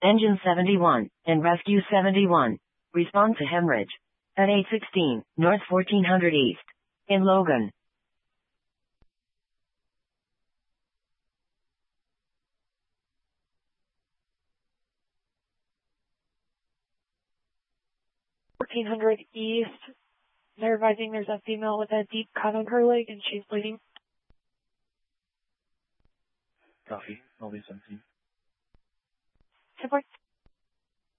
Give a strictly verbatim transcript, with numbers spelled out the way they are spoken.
Engine seventy-one, and Rescue seventy-one. Respond to hemorrhage. At eight sixteen, North fourteen hundred East. In Logan. fourteen hundred East. They're advising there's a female with a deep cut on her leg and she's bleeding. Copy. I'll be seventeen. Support.